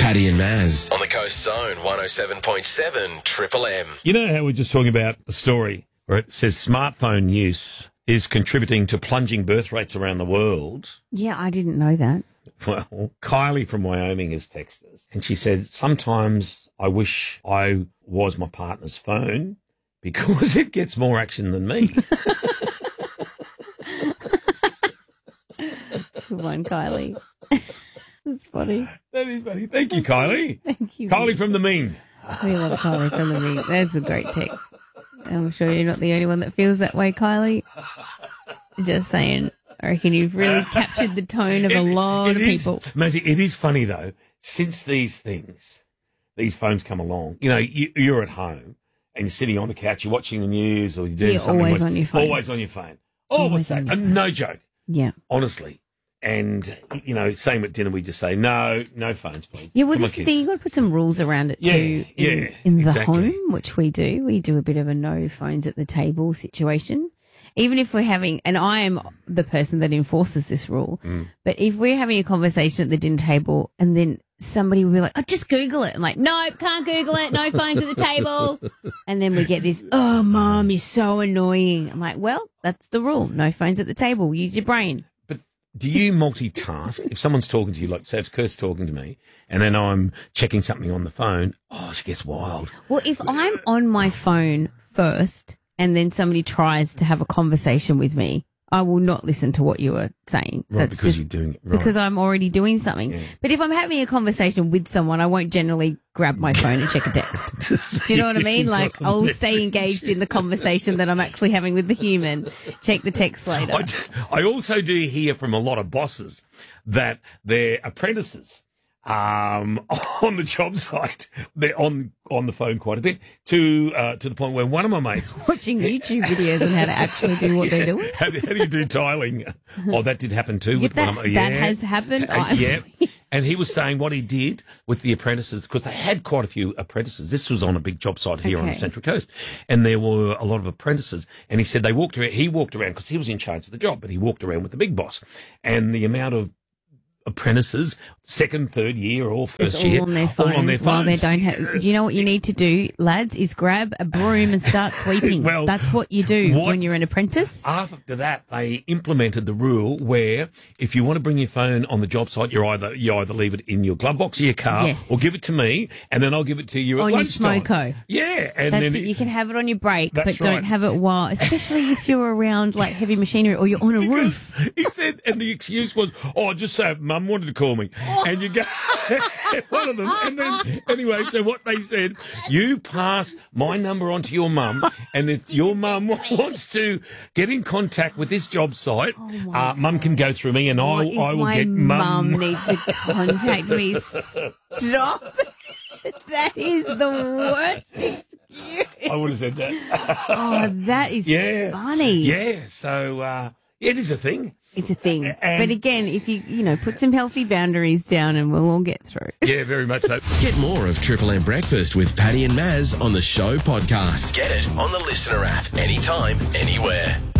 Paddy and Maz. On the Coast Zone, 107.7 Triple M. You know how we're just talking about a story where it says smartphone use is contributing to plunging birth rates around the world? Yeah, I didn't know that. Well, Kylie from Wyoming has texted us, and she said, sometimes I wish I was my partner's phone because it gets more action than me. Good one, Kylie. That's funny. That is funny. Thank you, Kylie. Thank you. Kylie from the Ming. We love Kylie from the Ming. That's a great text. I'm sure you're not the only one that feels that way, Kylie. Just saying. I reckon you've really captured the tone of a lot of people. Mazzy, it is funny, though, since these phones come along, you know, you're at home and you're sitting on the couch, you're watching the news or you're doing something. Always on your phone. Always on your phone. Oh, what's that? No joke. Yeah. Honestly. And, you know, same at dinner, we just say, no phones, please. Yeah, well, this is the thing, you've got to put some rules around it too. In the exactly. home, which we do. We do a bit of a no phones at the table situation. Even if we're having, and I am the person that enforces this rule, but if we're having a conversation at the dinner table and then somebody will be like, oh, just Google it. I'm like, no, can't Google it. No phones at the table. And then we get this, oh, Mom, you're so annoying. I'm like, well, that's the rule. No phones at the table. Use your brain. But do you multitask? If someone's talking to you, like say if Kirst's talking to me and then I'm checking something on the phone, oh, she gets wild. Well, if I'm on my phone first, and then somebody tries to have a conversation with me, I will not listen to what you are saying. Right, That's because just you're doing it. Right. Because I'm already doing something. Yeah. But if I'm having a conversation with someone, I won't generally grab my phone and check a text. Do you know what I mean? Like, I'll stay engaged in the conversation that I'm actually having with the human. Check the text later. I also do hear from a lot of bosses that their apprentices on the job site, they're on the phone quite a bit to the point where one of my mates watching YouTube videos on how to actually do what they're doing. How do you do tiling? Oh, that did happen too. With that has happened. Yeah. And he was saying what he did with the apprentices, because they had quite a few apprentices. This was on a big job site here on the Central Coast, and there were a lot of apprentices. And he said he walked around because he was in charge of the job, but he walked around with the big boss, and the amount of apprentices, second, third year, or first year, all on their phones. While they don't have. Do you know what you need to do, lads? Is grab a broom and start sweeping. Well, that's what you do when you're an apprentice. After that, they implemented the rule where if you want to bring your phone on the job site, you either leave it in your glove box of your car, or give it to me, and then I'll give it to you at lunchtime. On your smoko. Yeah, and that's then it. You can have it on your break, but right. don't have it while, especially if you're around like heavy machinery or you're on a roof. He said, and the excuse was, "Oh, just so Mum wanted to call me," and you go one of them, and then anyway. So what they said, you pass my number on to your mum, and if your mum wants to get in contact with this job site, Mum can go through me, and I will get Mum needs to contact me. Stop. That is the worst excuse. I would have said that. Oh, that is funny. Yeah, so it is a thing. It's a thing. But again, if you put some healthy boundaries down and we'll all get through. Yeah, very much so. Get more of Triple M Breakfast with Paddy and Maz on the show podcast. Get it on the Listener app anytime, anywhere.